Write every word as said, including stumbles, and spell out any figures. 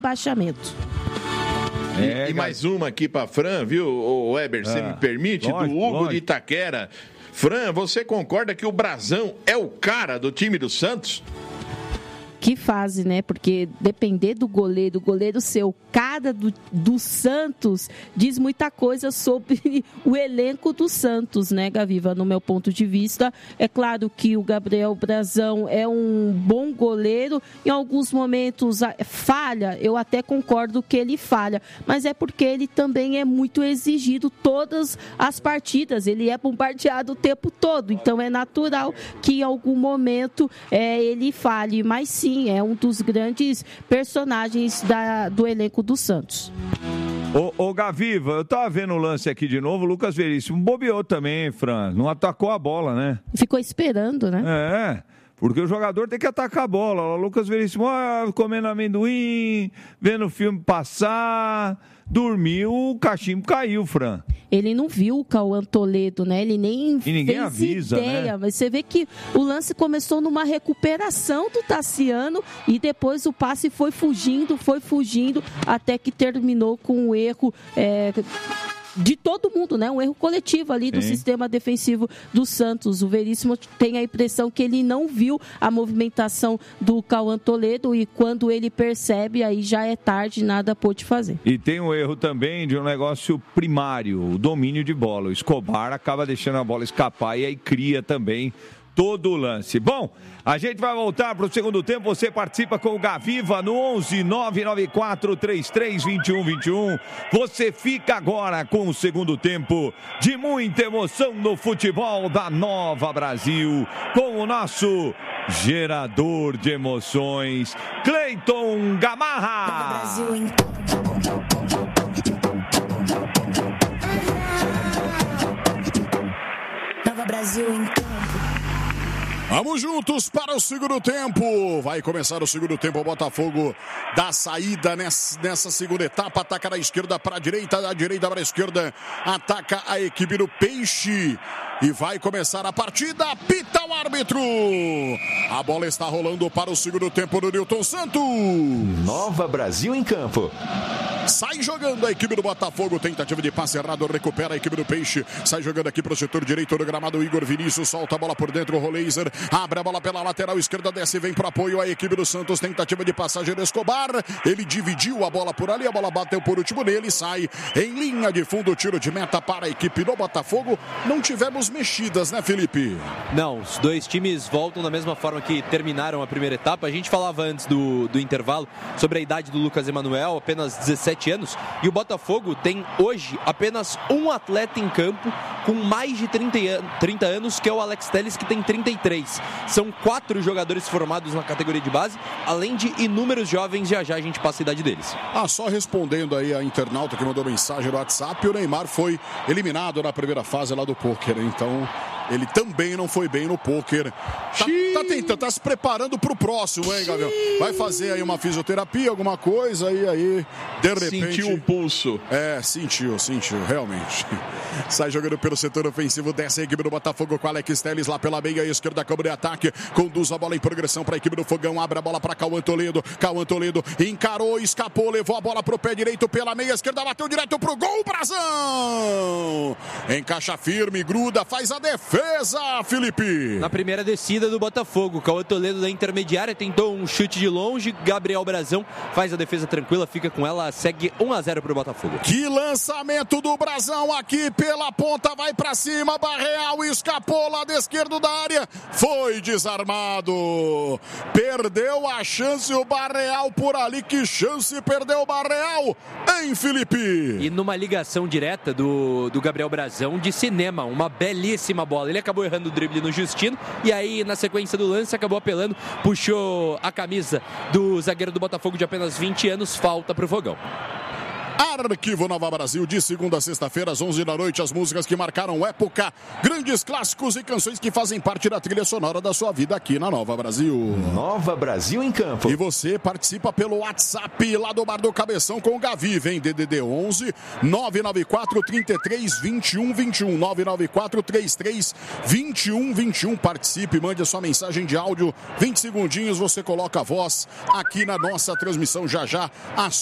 rebaixamento. É, e, e mais uma aqui para Fran, viu, o Weber, você ah, me permite, lógico, do Hugo lógico. de Itaquera. Fran, você concorda que o Brazão é o cara do time do Santos? Que fase, né? Porque depender do goleiro, o goleiro ser o cara do, do Santos, diz muita coisa sobre o elenco do Santos, né, Gaviva? No meu ponto de vista, é claro que o Gabriel Brazão é um bom goleiro, em alguns momentos falha, eu até concordo que ele falha, mas é porque ele também é muito exigido todas as partidas, ele é bombardeado o tempo todo, então é natural que em algum momento é, ele falhe, mas sim, é um dos grandes personagens da, do elenco do Santos. Ô, ô Gaviva, eu tava vendo o lance aqui de novo, o Lucas Veríssimo bobeou também, Fran, não atacou a bola, né? Ficou esperando, né? É, porque o jogador tem que atacar a bola. O Lucas Veríssimo, ó, comendo amendoim, vendo o filme passar, dormiu, o cachimbo caiu, Fran. Ele não viu o Cauã Toledo, né? Ele nem e ninguém fez avisa, ideia. Né? Mas você vê que o lance começou numa recuperação do Tassiano e depois o passe foi fugindo, foi fugindo, até que terminou com um erro... É... de todo mundo, né? Um erro coletivo ali do Sim. sistema defensivo do Santos. O Veríssimo tem a impressão que ele não viu a movimentação do Cauã Toledo e quando ele percebe, aí já é tarde, nada pôde fazer. E tem um erro também de um negócio primário, o domínio de bola. O Escobar acaba deixando a bola escapar e aí cria também todo o lance. Bom, a gente vai voltar para o segundo tempo. Você participa com o Gaviva no onze nove nove quatro três três dois um dois um. Você fica agora com o segundo tempo de muita emoção no futebol da Nova Brasil, com o nosso gerador de emoções, Cleiton Gamarra. Nova Brasil em Nova Brasil em campo. Vamos juntos para o segundo tempo. Vai começar o segundo tempo. O Botafogo dá saída nessa, nessa segunda etapa. Ataca da esquerda para a direita, da direita para a esquerda. Ataca a equipe do Peixe. E vai começar a partida. Apita o árbitro. A bola está rolando para o segundo tempo do Nilton Santos. Nova Brasil em campo. Sai jogando a equipe do Botafogo. Tentativa de passe errado. Recupera a equipe do Peixe. Sai jogando aqui para o setor direito do gramado. Igor Vinícius solta a bola por dentro. O Roleiser abre a bola pela lateral esquerda. Desce e vem para apoio a equipe do Santos. Tentativa de passagem do Escobar. Ele dividiu a bola por ali. A bola bateu por último nele. Sai em linha de fundo. Tiro de meta para a equipe do Botafogo. Não tivemos mexidas, né, Felipe? Não, os dois times voltam da mesma forma que terminaram a primeira etapa. A gente falava antes do, do intervalo sobre a idade do Lucas Emanuel, apenas dezessete anos, e o Botafogo tem hoje apenas um atleta em campo com mais de trinta anos, que é o Alex Telles, que tem trinta e três. São quatro jogadores formados na categoria de base, além de inúmeros jovens, já já a gente passa a idade deles. Ah, só respondendo aí a internauta que mandou mensagem no WhatsApp, o Neymar foi eliminado na primeira fase lá do pôquer, então ele também não foi bem no pôquer. Tá, tá tentando, tá se preparando pro próximo, hein, Gabriel? Vai fazer aí uma fisioterapia, alguma coisa, e aí, de repente... Sentiu o pulso. É, sentiu, sentiu, realmente. Sai jogando pelo setor ofensivo, desce a equipe do Botafogo com Alex Telles lá pela meia esquerda, câmara de ataque, conduz a bola em progressão para a equipe do Fogão, abre a bola para Cauã Toledo, Cauã Toledo encarou, escapou, levou a bola pro pé direito pela meia esquerda, bateu direto pro gol, Brazão! Encaixa firme, gruda, faz a defesa. Felipe. Na primeira descida do Botafogo, Cauã Toledo da intermediária tentou um chute de longe, Gabriel Brazão faz a defesa tranquila, fica com ela, segue um a zero pro Botafogo. Que lançamento do Brazão aqui pela ponta, vai pra cima, Barreal escapou lá da esquerda da área, foi desarmado, perdeu a chance o Barreal por ali, que chance perdeu o Barreal, hein, Felipe? E numa ligação direta do, do Gabriel Brazão de cinema, uma belíssima bola. Ele acabou errando o drible no Justino e aí na sequência do lance acabou apelando, puxou a camisa do zagueiro do Botafogo de apenas vinte anos, falta pro Fogão. Arquivo Nova Brasil, de segunda a sexta-feira, às onze da noite, as músicas que marcaram época, grandes clássicos e canções que fazem parte da trilha sonora da sua vida aqui na Nova Brasil. Nova Brasil em Campo. E você participa pelo WhatsApp lá do Bar do Cabeção com o Gavi, vem D D D onze nove nove quatro, três três, dois um dois um, nove nove quatro, três três, dois um dois um. Participe, mande a sua mensagem de áudio, vinte segundinhos, você coloca a voz aqui na nossa transmissão já já. A